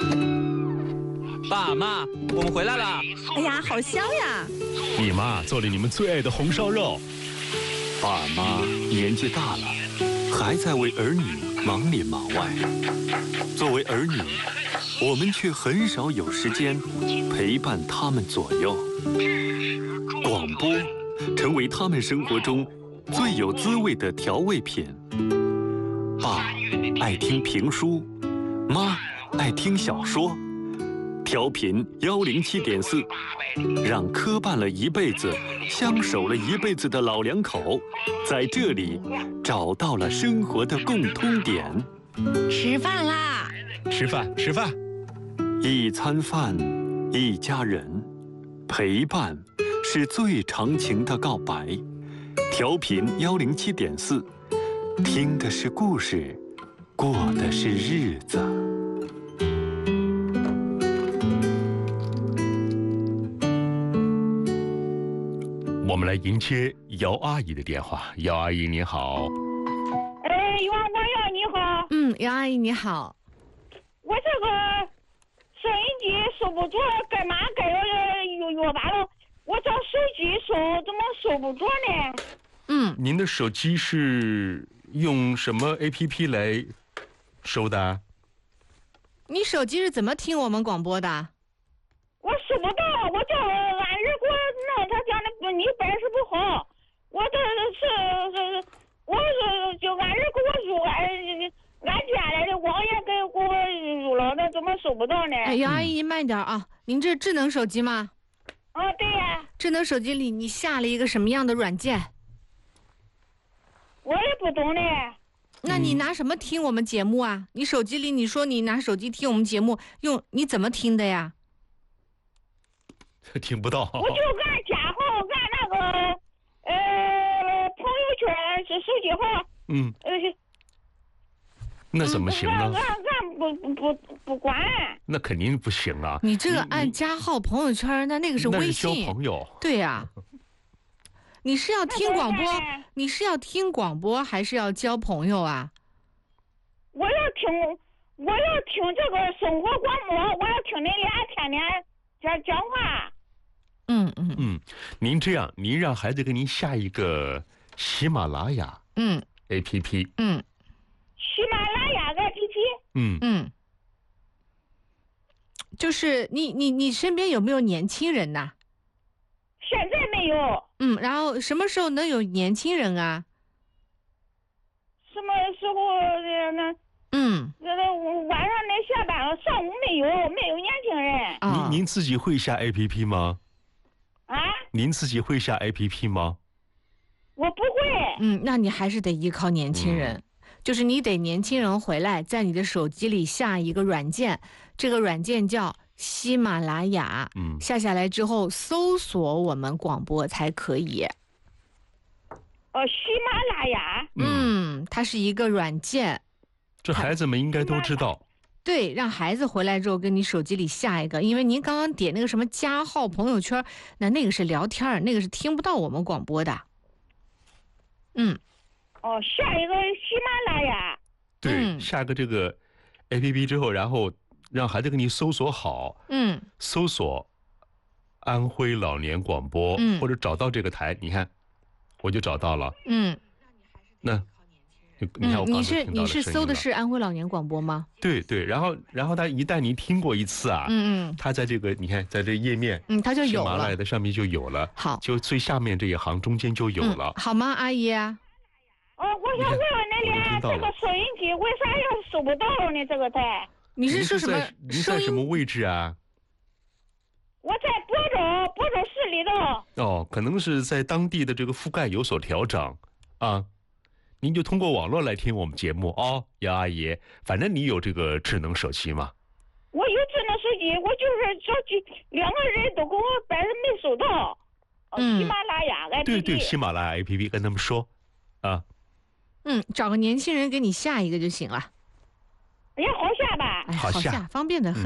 爸妈，我们回来了。 哎呀，好香呀！ 你妈做了你们最爱的红烧肉。 爸妈年纪大了，还在为儿女忙里忙外。作为儿女，我们却很少有时间陪伴他们左右。广播成为他们生活中最有滋味的调味品。爸爱听评书，妈爱听小说。调频107.4，让磕绊了一辈子、相守了一辈子的老两口，在这里找到了生活的共通点。 吃饭啦！ 吃饭，吃饭。 一餐饭，一家人，陪伴是最长情的告白。调频107.4，听的是故事，过的是日子。 我们来迎接姚阿姨的电话。姚阿姨你好。 王光耀你好。 姚阿姨你好。 我这个收音机收不着，干嘛该约罢了？我找手机收，怎么收不着呢？ 您的手机是用什么 APP 来收的？ 你手机是怎么听我们广播的？ 我收不到，我叫俺儿给我弄，他讲的你本事不好，我这是我就俺儿给我入俺家来的网也给我入了，那怎么收不到呢？ 姚阿姨您慢点啊！您这智能手机吗？ 对呀。 智能手机里你下了一个什么样的软件？ 我也不懂呢。 那你拿什么听我们节目啊？你手机里你说你拿手机听我们节目，你怎么听的呀？ 听不到。 我就按加号，按那个朋友圈是手机号。 那怎么行呢？ 俺不管。 那肯定不行啊！ 你这个按加号朋友圈，那个是微信。 那是交朋友。 对呀。你是要听广播？你是要听广播还是要交朋友啊？ 我要听这个生活广播，我要听你俩天天讲话。 您这样，您让孩子给您下一个喜马拉雅APP。 喜马拉雅 APP。 就是你身边有没有年轻人呐？ 现在没有。 然后什么时候能有年轻人啊？ 什么时候呢？晚上那下班了，上午没有年轻人。 您自己会下 APP 吗？您自己会下 APP 吗？ 我不会。 那你还是得依靠年轻人。就是你得年轻人回来，在你的手机里下一个软件，这个软件叫喜马拉雅。下下来之后搜索我们广播才可以。 喜马拉雅。 它是一个软件。 这孩子们应该都知道。 对，让孩子回来之后跟你手机里下一个，因为您刚刚点那个什么加号朋友圈，那个是聊天，那个是听不到我们广播的。 下一个喜马拉雅。 对，下个这个 APP 之后，然后让孩子给你搜索好。搜索安徽老年广播，或者找到这个台，你看，我就找到了。那你看我刚才听到了声音了。 你是搜的是安徽老年广播吗？ 对，然后他一旦您听过一次啊，他在这个你看在这页面， 他就有了， 喜马拉雅的上面就有了。 好， 就最下面这一行中间就有了。 好吗，阿姨？ 我想问问那俩这个收音机为啥要收不到呢？这个台。 你是说什么？ 您在什么位置啊？ 我在亳州市里头。 可能是在当地的这个覆盖有所调整啊。您就通过网络来听我们节目姚阿姨。反正你有这个智能手机吗？ 我有智能手机，我就是着急，两个人都给我摆着没收到。喜马拉雅 APP。 对，喜马拉雅 APP 跟他们说啊。 找个年轻人给你下一个就行了。 好下吧？ 好下，方便得很。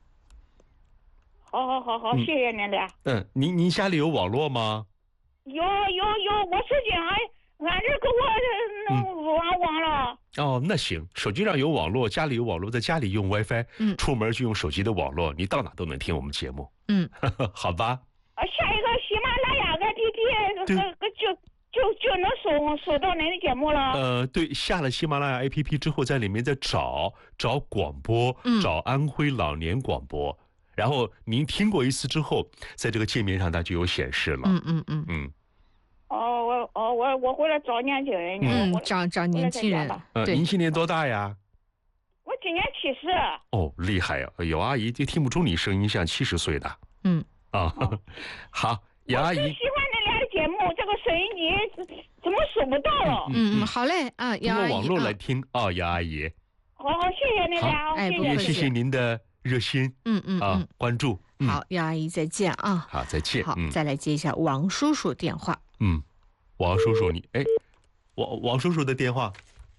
好，谢谢您俩。 您家里有网络吗？ 有，我手机俺儿给我弄网了。 哦，那行，手机上有网络，家里有网络，在家里用 WiFi，出门就用手机的网络，你到哪都能听我们节目。好吧。 下一个喜马拉雅的 APP，就能搜到您的节目了。 对，下了喜马拉雅 APP 之后，在里面再找广播，找安徽老年广播，然后您听过一次之后，在这个界面上它就有显示了。 我回来找年轻人。 找年轻人。 您今年多大呀？ 我今年70。 哦，厉害呀！有阿姨就听不出你声音像70岁的。好，姚阿姨。 我喜欢你俩的节目，这个收音机怎么收不到了？ 好嘞啊，姚阿姨。 通过网络来听姚阿姨。 好，谢谢你俩。 谢谢您的热心。关注。 好，姚阿姨再见啊。 好，再见。 好，再来接一下王叔叔电话。 王叔叔，王叔叔的电话。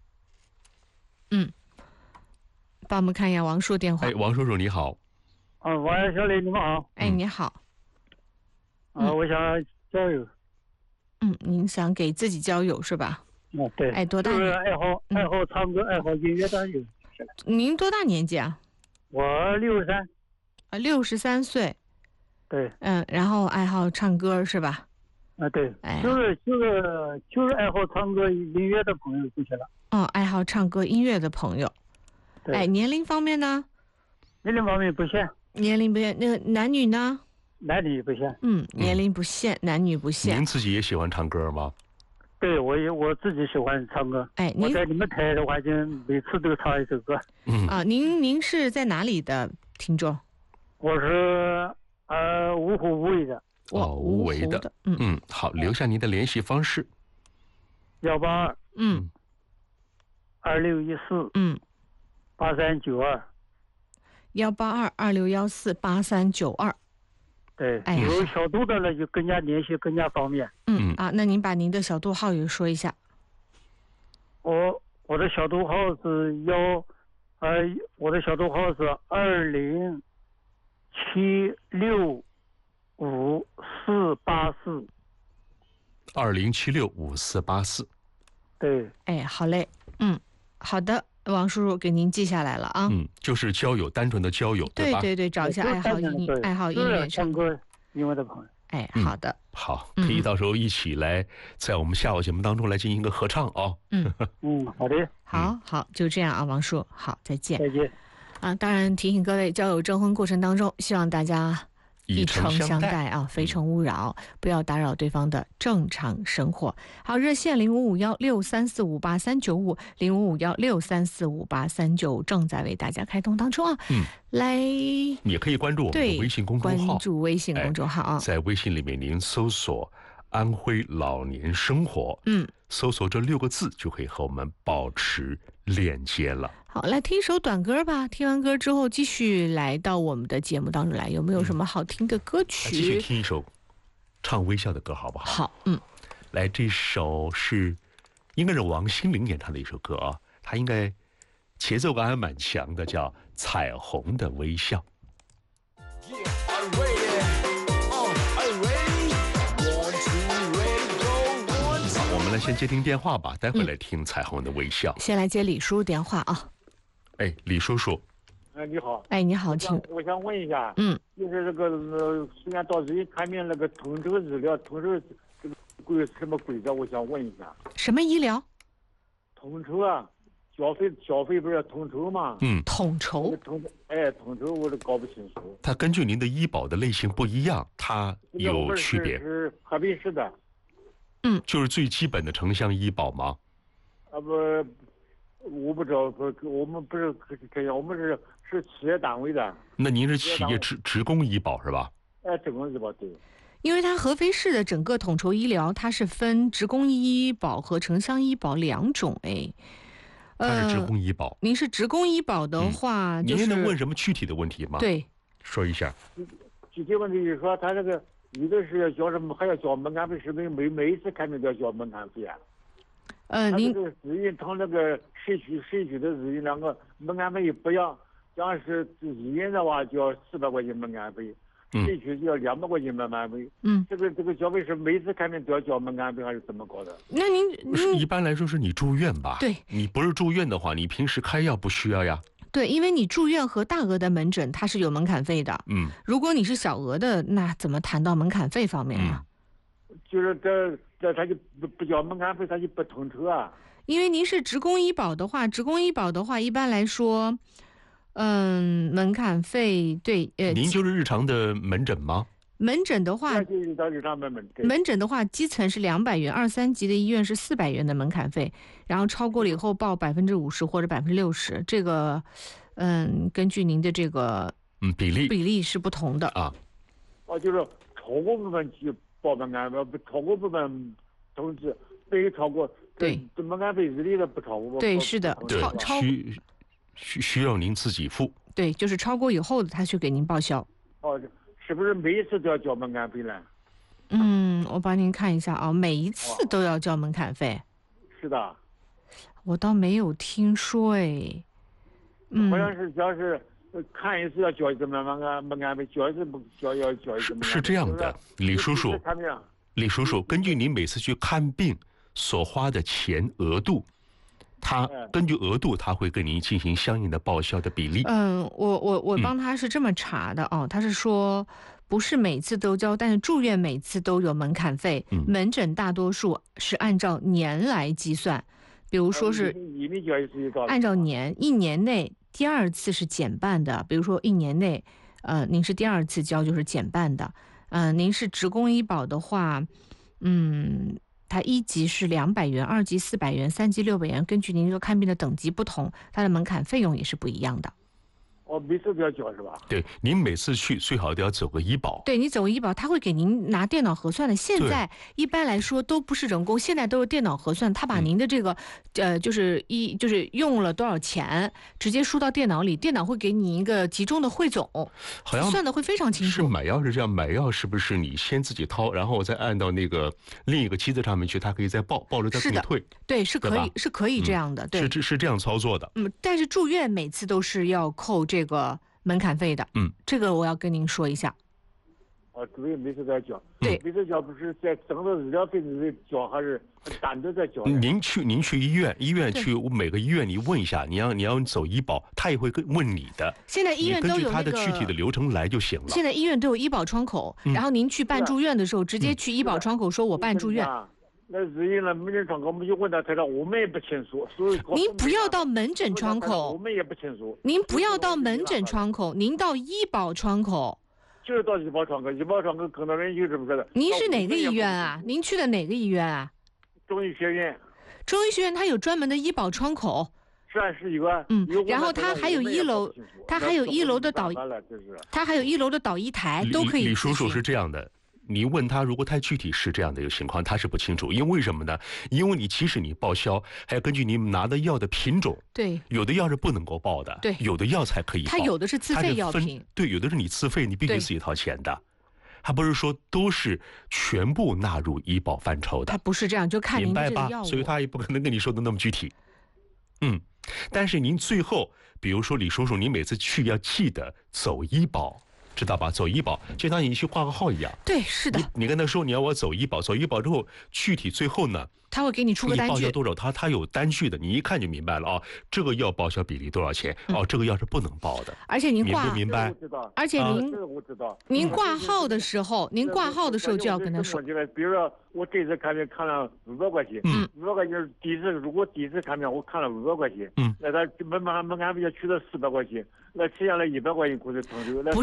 帮我们看一下王叔电话。 王叔叔你好。 喂，小李，你们好。 你好。 我想交友。 您想给自己交友是吧？ 对。 多大？ 就是爱好唱歌，爱好音乐的有。 您多大年纪啊？ 我63。 63岁。 对。 然后爱好唱歌是吧？ 对。就是爱好唱歌音乐的朋友就行了。 爱好唱歌音乐的朋友。年龄方面呢？ 年龄方面不限。 年龄不限，那个男女呢？ 男女不限。 年龄不限，男女不限。 您自己也喜欢唱歌吗？ 对，我自己喜欢唱歌。我在你们台的话，就每次都唱一首歌。 您是在哪里的听众？ 我是芜湖无为的。 无为的。好，留下您的联系方式。 182。2614。8392。 18226148392。 对，有小度的了就更加联系更加方便。 那您把您的小度号也说一下。 我的小度号是207654484。 20765484。 对。 好嘞。好的，王叔叔给您记下来了啊。 就是交友，单纯的交友，对吧？ 对，找一下爱好音乐唱歌音乐的朋友。 好的。 好，可以到时候一起来在我们下午节目当中来进行一个合唱啊。 好的。 好，就这样啊，王叔，好，再见。 再见。 当然提醒各位，交友征婚过程当中，希望大家以诚相待啊，非诚勿扰，不要打扰对方的正常生活。好，热线055163458395 055163458395正在为大家开通当中啊。来， 也可以关注我们的微信公众号， 关注微信公众号啊， 在微信里面您搜索安徽老年生活，搜索这6个字就可以和我们保持链接了。 好，来听一首短歌吧。听完歌之后，继续来到我们的节目当中来。有没有什么好听的歌曲？ 继续听一首唱微笑的歌，好不好？ 好， 来，这首应该是王心凌演唱的一首歌啊，它应该节奏感还蛮强的，叫《彩虹的微笑》。我们来先接听电话吧，待会来听《彩虹的微笑》。 先来接李叔电话啊。 李叔叔。 你好。 你好，请。 我想问一下，就是这个虽然到人看病那个统筹治疗，统筹这个什么规则？我想问一下。 什么医疗？ 统筹啊，缴费不是统筹吗？ 统筹。 统筹我都搞不清楚。 它根据您的医保的类型不一样，它有区别。 是河北市的。 就是最基本的城乡医保吗？ 我不知道，我们不是这样，我们是企业单位的。 那您是企业职工医保是吧？ 职工医保对。 因为它合肥市的整个统筹医疗，它是分职工医保和城乡医保2种。 它是职工医保。 您是职工医保的话， 您能问什么具体的问题吗？ 对， 说一下。 具体问题就是说，他这个一个是要交什么，还要交门槛费，是不是每一次看病都要交门槛费啊？您这个日运同那个市区的日运2个门槛费不一样，像是日运的话就要400块钱门槛费， 社区要200块钱门槛费。这个消费是每次看病都要交门槛费，还是怎么搞的？ 那您一般来说是你住院吧？ 对， 你不是住院的话，你平时开药不需要呀。 对，因为你住院和大额的门诊它是有门槛费的。如果你是小额的，那怎么谈到门槛费方面呢？ 就是这他就不交门槛费，他就不通车啊。 因为您是职工医保的话，一般来说，门槛费对您就是日常的门诊吗？ 门诊的话，门诊的话，基层是200元，2、3级的医院是400元的门槛费，然后超过了以后报50%或者60%，这个，根据您的这个比例是不同的啊。 就是超过部分去报门槛费，不超过部分通知被超过， 对， 门槛费日历的不超过。 对，是的，超需要您自己付。 对，就是超过以后的，他去给您报销。 是不是每一次都要交门槛费呢？ 我帮您看一下啊，每一次都要交门槛费。 是的。 我倒没有听说哎。 好像是只要是看一次要交一次门槛费，交一次不交要交一次门槛费。 是这样的，李叔叔，根据您每次去看病所花的钱额度。他根据额度，他会跟您进行相应的报销的比例。 我帮他是这么查的哦，他是说不是每次都交，但是住院每次都有门槛费。门诊大多数是按照年来计算，比如说是按照年，1年内第2次是减半的，比如说1年内，您是第2次交就是减半的。您是职工医保的话，它1级是200元，2级400元，3级600元，根据您这个看病的等级不同，它的门槛费用也是不一样的。 每次都要交是吧？ 对，您每次去最好都要走个医保。 对，你走个医保，他会给您拿电脑核算的。现在一般来说都不是人工，现在都是电脑核算。他把您的这个，就是用了多少钱，直接输到电脑里，电脑会给你一个集中的汇总， 好像算的会非常清楚。 是买药是这样，买药是不是你先自己掏，然后再按到那个另一个机子上面去，它可以再报了再给你退？ 对，是可以这样的，对， 是这样操作的。 但是住院每次都是要扣这个门槛费的。这个我要跟您说一下。 住院每次都要交。 对， 每次交不是在整个医疗费你交，还是单独在交？ 您去医院去每个医院你问一下，你要走医保，他也会问你的。 现在医院都有根据他的具体的流程来就行了。 现在医院都有医保窗口，然后您去办住院的时候，直接去医保窗口说我办住院。 那日院了门诊窗口，我们就问他，他说我们也不清楚，所以您不要到门诊窗口， 我们也不清楚。 您不要到门诊窗口，您到医保窗口。 就是到医保窗口，医保窗口可能人就这么说的。 您是哪个医院啊？您去的哪个医院啊？ 中医学院。 中医学院它有专门的医保窗口。 是一个。 然后它还有1楼，它还有1楼的它还有1楼的导医台都可以。 李叔叔是这样的。你问他，如果太具体是这样的一个情况，他是不清楚，因为什么呢？因为即使你报销，还要根据你拿的药的品种， 对， 有的药是不能够报的， 对， 有的药才可以报， 它有的是自费药品， 对，有的是你自费，你必须自己掏钱的，还不是说都是全部纳入医保范畴的， 它不是这样，就看您的这个药物， 所以他也不可能跟你说的那么具体，但是您最后，比如说李叔叔，你每次去要记得走医保。知道吧？走医保就当你去挂个号一样。 对，是的。 你跟他说你要我走医保，走医保之后，具体最后呢， 他会给你出个单据， 你报销多少？他有单据的，你一看就明白了啊。这个药报销比例多少钱？这个药是不能报的。 而且您明不明白？ 而且您挂号的时候，就要跟他说。 比如说我这次看病看了500块钱，500块钱如果第一次看病我看了500块钱，那他门槛费要取到400块钱，那剩下来100块钱估计承受。